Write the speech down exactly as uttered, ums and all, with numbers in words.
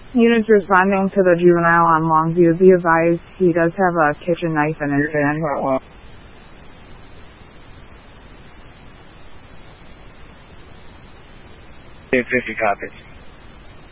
Units responding to the juvenile on Longview, be advised he does have a kitchen knife in his hand. fifty copies.